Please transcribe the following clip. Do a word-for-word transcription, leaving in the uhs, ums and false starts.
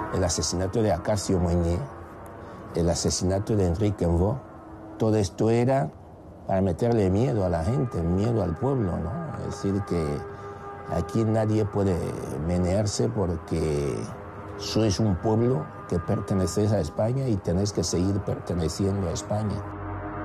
el asesinato de Acacio Moigné, el asesinato de Enrique Envaux, todo esto era para meterle miedo a la gente, miedo al pueblo, ¿no? Es decir, que aquí nadie puede menearse porque sois un pueblo que pertenecéis a España y tenéis que seguir perteneciendo a España.